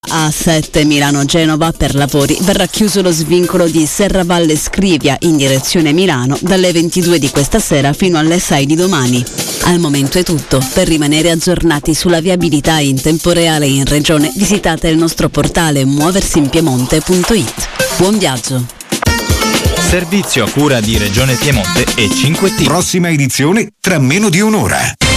A7 Milano-Genova per lavori verrà chiuso lo svincolo di Serravalle Scrivia in direzione Milano dalle 22 di questa sera fino alle 6 di domani. Al momento è tutto. Per rimanere aggiornati sulla viabilità in tempo reale in regione visitate il nostro portale muoversinpiemonte.it. Buon viaggio! Servizio a cura di Regione Piemonte e 5T. Prossima edizione tra meno di un'ora.